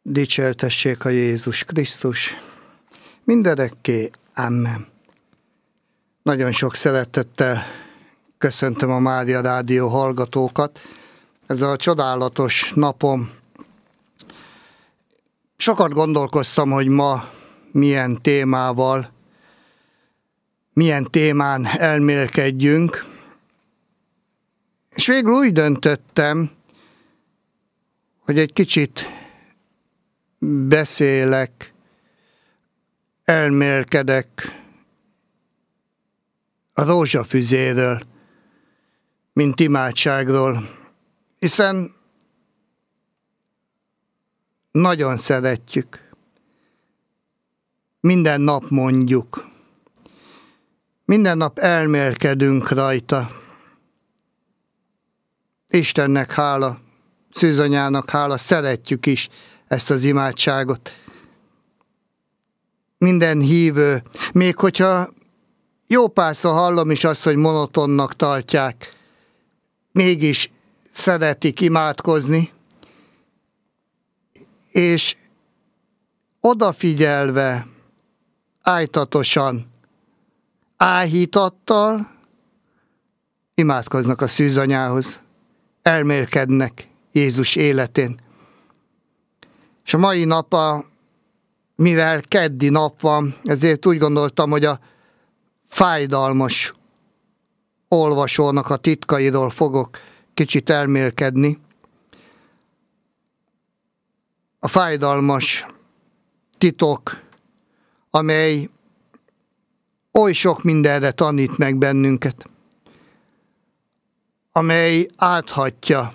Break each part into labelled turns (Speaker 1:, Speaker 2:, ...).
Speaker 1: Dicsértessék a Jézus Krisztus, mindörökké. Amen. Nagyon sok szeretettel köszöntöm a Mária Rádió hallgatókat. Ez a csodálatos napom. Sokat gondolkoztam, hogy ma milyen témán elmélkedjünk, és végül úgy döntöttem, hogy egy kicsit beszélek, elmélkedek a rózsafüzéről, mint imádságról, hiszen nagyon szeretjük. Minden nap mondjuk, minden nap elmélkedünk rajta. Istennek hála, Szűzanyának hála, szeretjük is ezt az imádságot. Minden hívő, még hogyha jó párszor hallom is azt, hogy monotonnak tartják, mégis szeretik imádkozni, és odafigyelve, ájtatosan, áhítattal imádkoznak a Szűzanyához, elmélkednek Jézus életén. És a mai nap, mivel keddi nap van, ezért úgy gondoltam, hogy a fájdalmas olvasónak a titkairól fogok kicsit elmélkedni. A fájdalmas titok, amely oly sok mindenre tanít meg bennünket, amely áthatja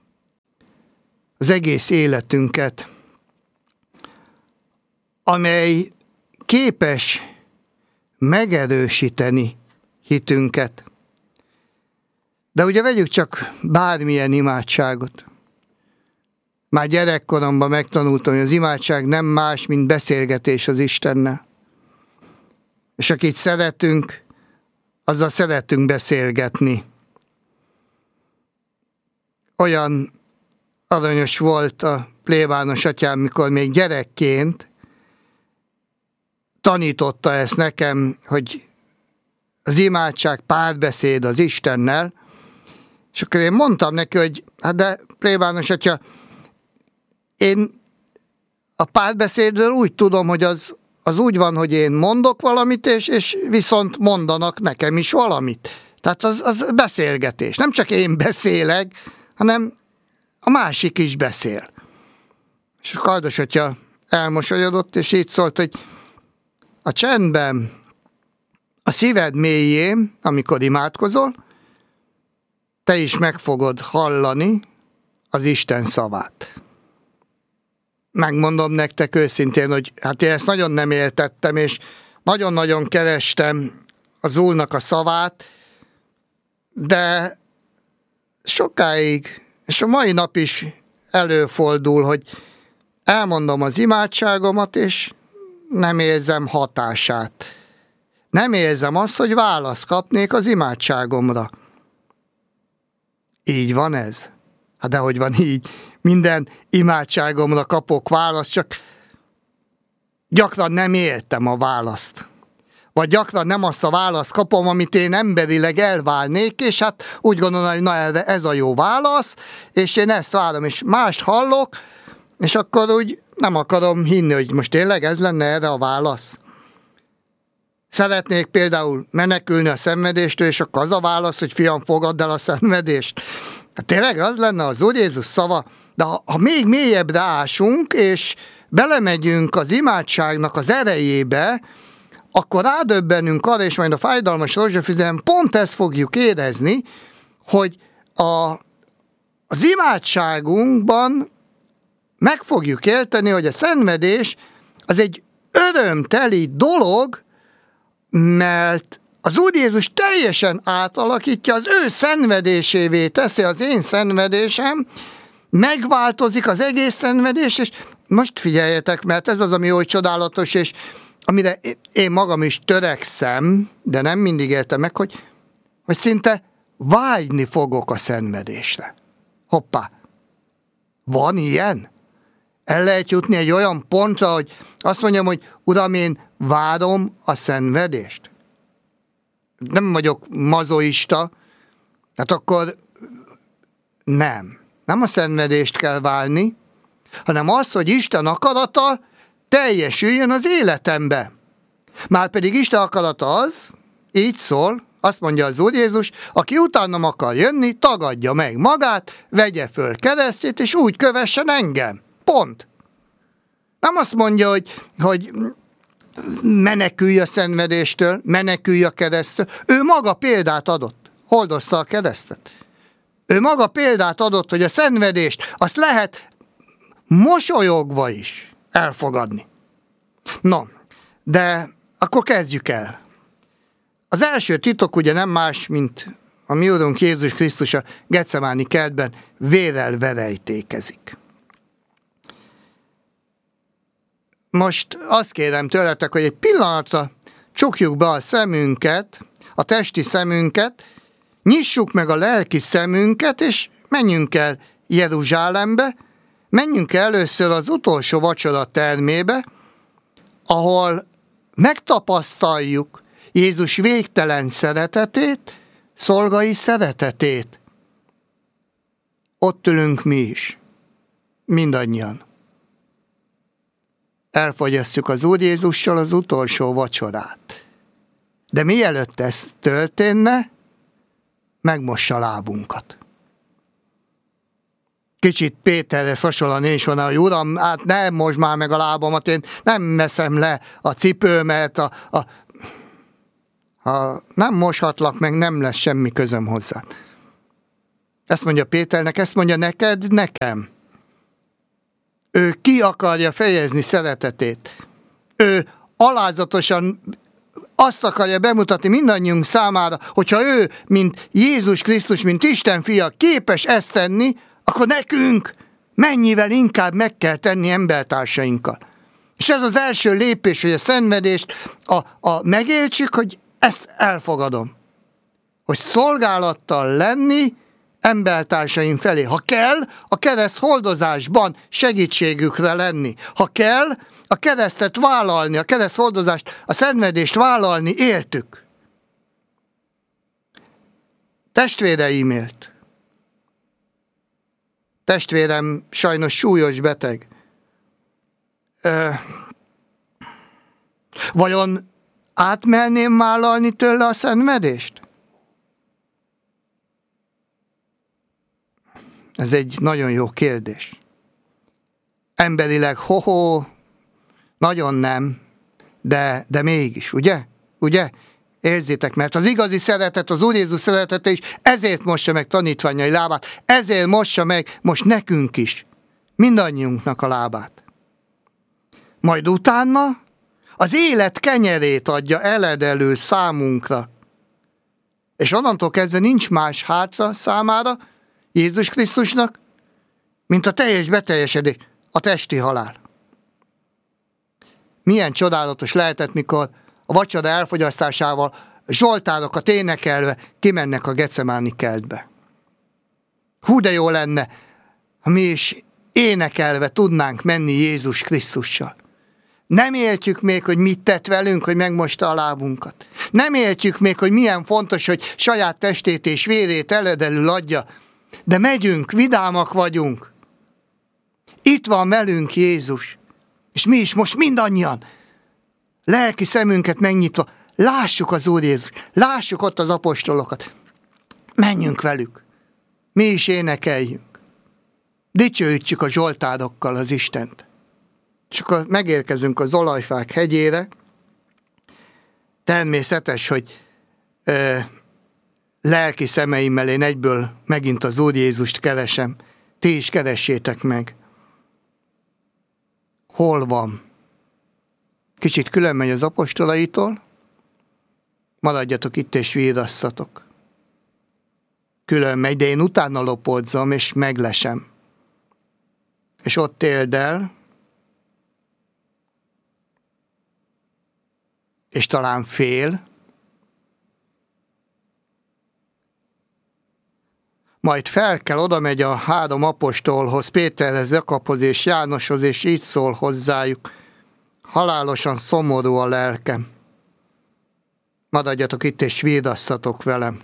Speaker 1: az egész életünket, amely képes megerősíteni hitünket. De ugye vegyük csak bármilyen imádságot. Már gyerekkoromban megtanultam, hogy az imádság nem más, mint beszélgetés az Istennel. És akit szeretünk, azzal szeretünk beszélgetni. Olyan aranyos volt a plébános atyám, mikor még gyerekként tanította ezt nekem, hogy az imádság párbeszéd az Istennel, és akkor én mondtam neki, hogy hát de plébános atya, én a párbeszédről úgy tudom, hogy az úgy van, hogy én mondok valamit, és viszont mondanak nekem is valamit. Tehát az beszélgetés. Nem csak én beszélek, hanem a másik is beszél. És a Kardos atya elmosolyodott, és így szólt, hogy a csendben, a szíved mélyén, amikor imádkozol, te is meg fogod hallani az Isten szavát. Megmondom nektek őszintén, hogy hát én ezt nagyon nem értettem, és nagyon-nagyon kerestem az Úrnak a szavát, de sokáig, és a mai nap is előfordul, hogy elmondom az imádságomat, és nem érzem hatását. Nem érzem azt, hogy választ kapnék az imádságomra. Így van ez? Hát dehogy van így. Minden imádságomra kapok választ, csak gyakran nem értem a választ. Vagy gyakran nem azt a választ kapom, amit én emberileg elvárnék, és hát úgy gondolom, hogy na ez a jó válasz, és én ezt várom, és mást hallok, és akkor úgy nem akarom hinni, hogy most tényleg ez lenne erre a válasz. Szeretnék például menekülni a szenvedéstől, és akkor az a válasz, hogy fiam, fogadd el a szenvedést. Hát tényleg az lenne az Úr Jézus szava, de ha még mélyebbre ásunk, és belemegyünk az imádságnak az erejébe, akkor rádöbbenünk arra, és majd a fájdalmas rózsafüzen pont ezt fogjuk érezni, hogy az imádságunkban meg fogjuk érteni, hogy a szenvedés az egy örömteli dolog, mert az Úr Jézus teljesen átalakítja, az ő szenvedésévé teszi az én szenvedésem, megváltozik az egész szenvedés, és most figyeljetek, mert ez az, ami oly csodálatos, és amire én magam is törekszem, de nem mindig értem meg, hogy szinte vágyni fogok a szenvedésre. Hoppá! Van ilyen? El lehet jutni egy olyan pontra, hogy azt mondjam, hogy Uram, én várom a szenvedést. Nem vagyok mazoista, hát akkor nem a szenvedést kell várni, hanem azt, hogy Isten akarata teljesüljön az életembe. Márpedig Isten akarata az, így szól, azt mondja az Úr Jézus, aki utánam akar jönni, tagadja meg magát, vegye föl keresztjét, és úgy kövessen engem. Pont. Nem azt mondja, hogy menekülj a szenvedéstől, menekülj a keresztől. Ő maga példát adott, hordozta a keresztet. Ő maga példát adott, hogy a szenvedést azt lehet mosolyogva is elfogadni. No, de akkor kezdjük el. Az első titok ugye nem más, mint a mi Urunk Jézus Krisztus a Getsemáni kertben vérrel verejtékezik. Most azt kérem tőletek, hogy egy pillanatra csukjuk be a szemünket, a testi szemünket, nyissuk meg a lelki szemünket, és menjünk el Jeruzsálembe, menjünk el először az utolsó vacsora termébe, ahol megtapasztaljuk Jézus végtelen szeretetét, szolgai szeretetét. Ott ülünk mi is, mindannyian. Elfogyasztjuk az Úr Jézussal az utolsó vacsorát. De mielőtt ez történne, megmossa lábunkat. Kicsit Péterhez hasonlóan én is van, hogy Uram, hát nem mosd már meg a lábamat, én nem veszem le a cipőmet, ha nem moshatlak meg, nem lesz semmi közöm hozzá. Ezt mondja Péternek, ezt mondja neked, nekem. Ő ki akarja fejezni szeretetét. Ő alázatosan azt akarja bemutatni mindannyiunk számára, hogyha ő, mint Jézus Krisztus, mint Isten fia képes ezt tenni, akkor nekünk mennyivel inkább meg kell tenni embertársainkkal. És ez az első lépés, hogy a szenvedést megéltsük, hogy ezt elfogadom. Hogy szolgálattal lenni embertársaim felé. Ha kell, a kereszt hordozásban segítségükre lenni. Ha kell, a keresztet vállalni, a kereszt hordozást, a szenvedést vállalni értük. Testvéreimért. Testvérem sajnos súlyos beteg. Vajon átmerném vállalni tőle a szenvedést? Ez egy nagyon jó kérdés. Emberileg, nagyon nem, de mégis, ugye? Ugye? Érzitek, mert az igazi szeretet, az Úr Jézus szeretete is ezért mossa meg tanítványai lábát, ezért mossa meg most nekünk is, mindannyiunknak a lábát. Majd utána az élet kenyerét adja eledelő számunkra. És onnantól kezdve nincs más hátra számára, Jézus Krisztusnak, mint a teljes beteljesedés, a testi halál. Milyen csodálatos lehetett, mikor a vacsora elfogyasztásával zsoltárokat énekelve kimennek a Getsemáni kertbe. Hú, de jó lenne, ha mi is énekelve tudnánk menni Jézus Krisztussal. Nem értjük még, hogy mit tett velünk, hogy megmosta a lábunkat. Nem értjük még, hogy milyen fontos, hogy saját testét és vérét eledelül adja. De megyünk, vidámak vagyunk. Itt van velünk Jézus. És mi is most mindannyian, lelki szemünket megnyitva, lássuk az Úr Jézus, lássuk ott az apostolokat. Menjünk velük. Mi is énekeljünk. Dicsőítsük a zsoltárokkal az Istent. És akkor megérkezünk az Olajfák hegyére. Természetes, hogy lelki szemeimmel én egyből megint az Úr Jézust keresem. Ti is keressétek meg. Hol van? Kicsit külön megy az apostolaitól, maradjatok itt és vírasszatok. Külön megy, de én utána lopodzom és meglesem. És ott éld el, és talán fél, majd felkel, oda megy a 3 apostolhoz, Péterhez, Jakabhoz és Jánoshoz, és így szól hozzájuk: halálosan szomorú a lelkem. Maradjatok itt, és védasszatok velem.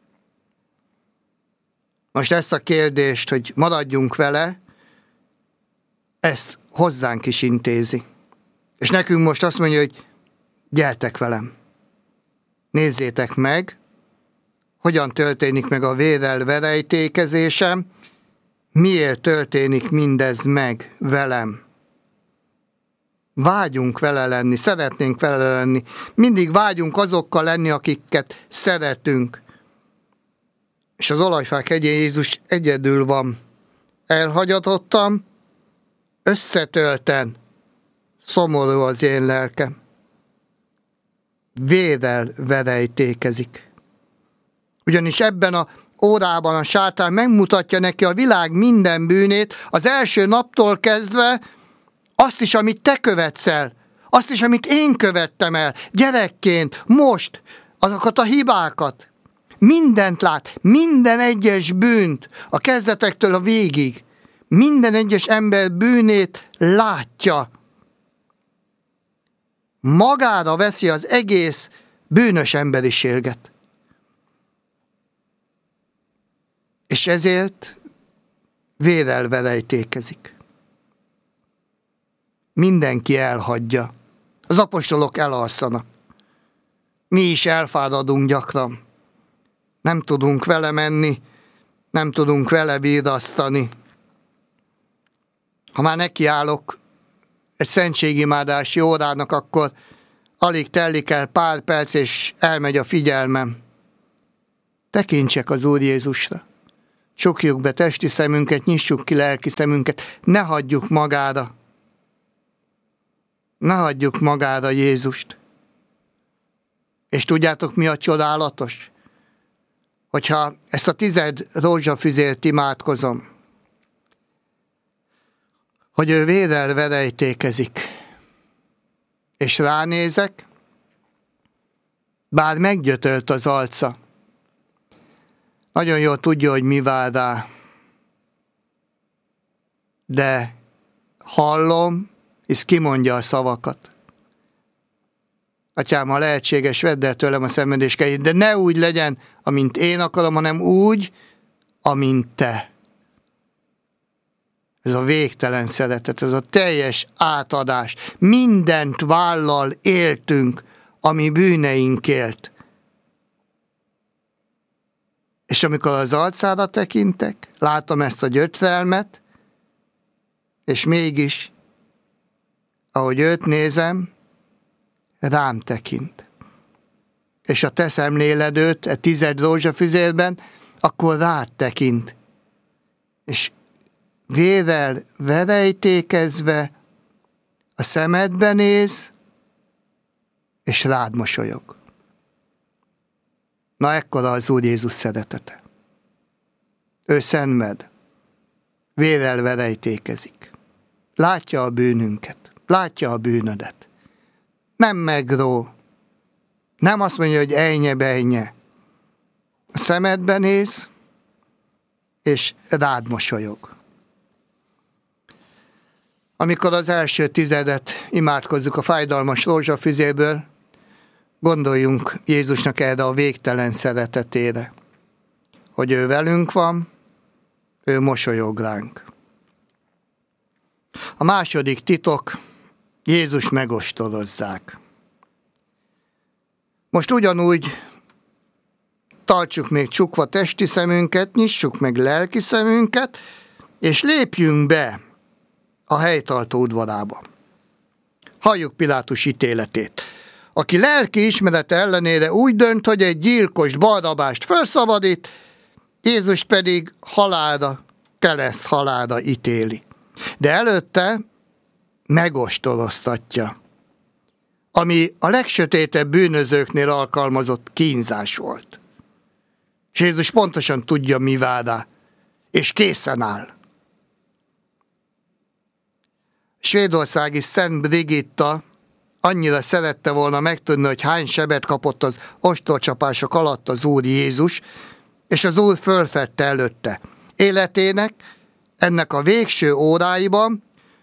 Speaker 1: Most ezt a kérdést, hogy maradjunk vele, ezt hozzánk is intézi. És nekünk most azt mondja, hogy gyertek velem. Nézzétek meg, hogyan történik meg a vérrel verejtékezésem, miért történik mindez meg velem. Vágyunk vele lenni, szeretnénk vele lenni. Mindig vágyunk azokkal lenni, akiket szeretünk. És az olajfák hegyén Jézus egyedül van. Elhagyatottam, összetölten, szomorú az én lelkem. Vérrel verejtékezik. Ugyanis ebben a órában a sátán megmutatja neki a világ minden bűnét, az első naptól kezdve azt is, amit te követsz el, azt is, amit én követtem el, gyerekként, most, azokat a hibákat. Mindent lát, minden egyes bűnt, a kezdetektől a végig. Minden egyes ember bűnét látja. Magára veszi az egész bűnös emberiséget. És ezért vérrel verejtékezik. Mindenki elhagyja. Az apostolok elalszanak. Mi is elfáradunk gyakran. Nem tudunk vele menni, nem tudunk vele védasztani. Ha már nekiállok egy szentségimádási órának, akkor alig telik el pár perc, és elmegy a figyelmem. Tekintsek az Úr Jézusra. Csukjuk be testi szemünket, nyissuk ki lelki szemünket, ne hagyjuk magára. Ne hagyjuk magára Jézust. És tudjátok, mi a csodálatos? Hogyha ezt a 10 rózsafüzért imádkozom, hogy ő vérrel verejtékezik, és ránézek, bár meggyötölt az arca, nagyon jól tudja, hogy mi vár rá, de hallom, és kimondja a szavakat. Atyám, ha lehetséges, vedd el tőlem a szenvedéskeit, de ne úgy legyen, amint én akarom, hanem úgy, amint te. Ez a végtelen szeretet, ez a teljes átadás. Mindent vállal éltünk, ami bűneinkért. És amikor az arcára tekintek, látom ezt a gyötrelmet, és mégis, ahogy őt nézem, rám tekint. És ha te szemléled őt, 10 rózsafüzérben, akkor rád tekint. És vérrel verejtékezve a szemedbe néz, és rád mosolyog. Na, ekkora az Úr Jézus szeretete. Ő szenved, vérrel verejtékezik. Látja a bűnünket, látja a bűnödet. Nem megró, nem azt mondja, hogy ejnye-bejnye. A szemedbe néz, és rád mosolyog. Amikor az első 10 imádkozzuk a fájdalmas rózsafüzéből, gondoljunk Jézusnak erre a végtelen szeretetére, hogy ő velünk van, ő mosolyog ránk. A második titok, Jézus megostorozzák. Most ugyanúgy tartsuk még csukva testi szemünket, nyissuk meg lelki szemünket, és lépjünk be a helytartó udvarába. Halljuk Pilátus ítéletét. Aki lelki ismerete ellenére úgy dönt, hogy egy gyilkost, Barabást felszabadít, Jézus pedig halálra, kereszt halálra ítéli. De előtte megostoroztatja, ami a legsötétebb bűnözőknél alkalmazott kínzás volt. És Jézus pontosan tudja, mi vár rá, és készen áll. Svédországi Szent Brigitta annyira szerette volna megtudni, hogy hány sebet kapott az ostorcsapások alatt az Úr Jézus, és az Úr fölfedte előtte. Életének ennek a végső óráiban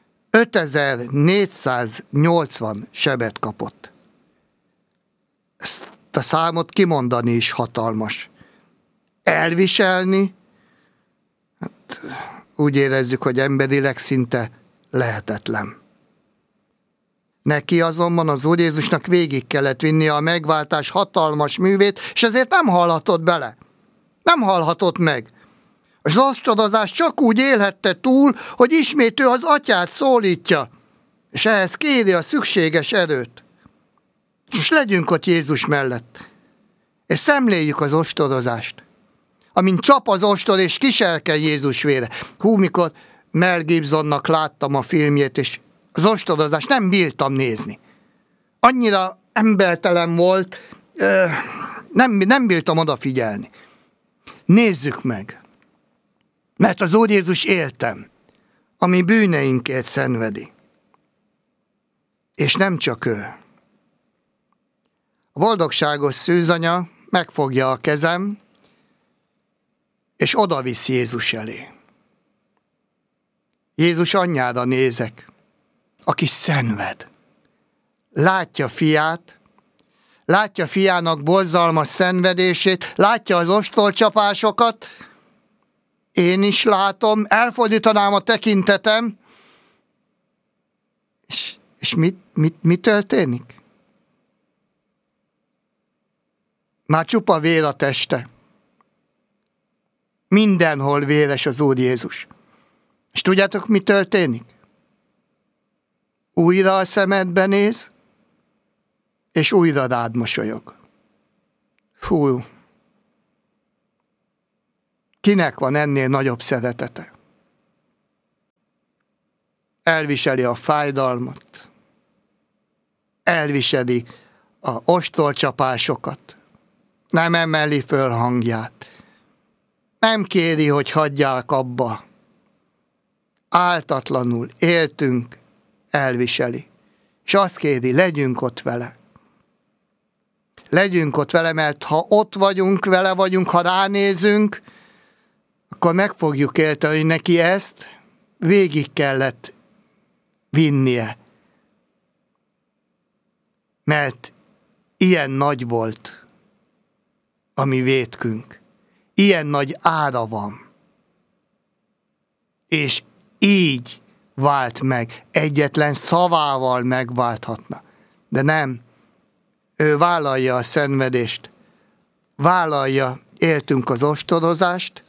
Speaker 1: 5480 sebet kapott. Ezt a számot kimondani is hatalmas. Elviselni, hát úgy érezzük, hogy emberileg szinte lehetetlen. Neki azonban az Úr Jézusnak végig kellett vinnie a megváltás hatalmas művét, és ezért nem hallhatott bele. Nem hallhatott meg. Az ostrodozás csak úgy élhette túl, hogy ismét ő az atyát szólítja, és ehhez kéri a szükséges erőt. És most legyünk ott Jézus mellett, és szemléljük az ostorozást, amint csap az ostor, és kiselkel Jézus vére. Mikor Mel Gibsonnak láttam a filmjét, és az ostorozást nem bírtam nézni. Annyira embertelen volt, nem bírtam odafigyelni. Nézzük meg, mert az Úr Jézus éltem, ami bűneinkért szenvedi. És nem csak ő. A boldogságos szűzanya megfogja a kezem, és odavisz Jézus elé. Jézus anyjára nézek, aki szenved. Látja fiát, látja fiának borzalmas szenvedését, látja az ostolcsapásokat, én is látom, elfordítanám a tekintetem, és mi történik? Már csupa vér a teste. Mindenhol véres az Úr Jézus. És tudjátok, mi történik? Újra a szemedbe néz, és újra rád mosolyog. Fú! Kinek van ennél nagyobb szeretete? Elviseli a fájdalmat, elviseli a ostolcsapásokat, nem emeli föl hangját, nem kéri, hogy hagyják abba. Áltatlanul éltünk, elviseli. És azt kéri, legyünk ott vele. Legyünk ott vele, mert ha ott vagyunk, vele vagyunk, ha ránézünk, akkor meg fogjuk érteni, hogy neki ezt végig kellett vinnie. Mert ilyen nagy volt a mi vétkünk. Ilyen nagy ára van. És így vált meg. Egyetlen szavával megválthatna. De nem. Ő vállalja a szenvedést. Vállalja, éltünk az ostorozást,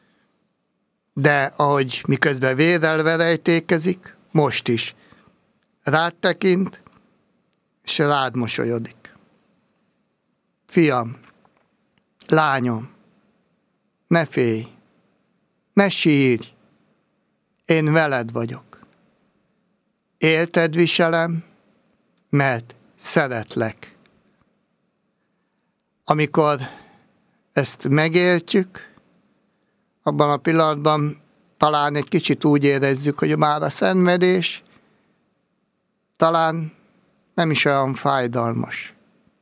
Speaker 1: de ahogy miközben vérrel verejtékezik, most is rád tekint, és rád mosolyodik. Fiam, lányom, ne félj, ne sírj, én veled vagyok. Élted viselem, mert szeretlek. Amikor ezt megéltjük, abban a pillanatban talán egy kicsit úgy érezzük, hogy már a szenvedés talán nem is olyan fájdalmas.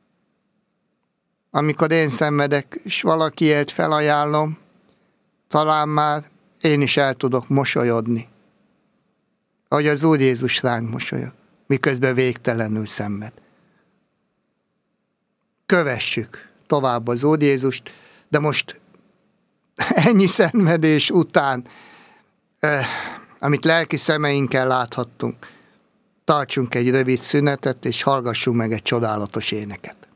Speaker 1: Amikor én szenvedek, és valakiért felajánlom, talán már én is el tudok mosolyodni. Ahogy az Úr Jézus ránk mosolyog, miközben végtelenül szenved. Kövessük tovább az Úr Jézust, de most ennyi szenvedés után, amit lelki szemeinkkel láthattunk, tartsunk egy rövid szünetet, és hallgassunk meg egy csodálatos éneket.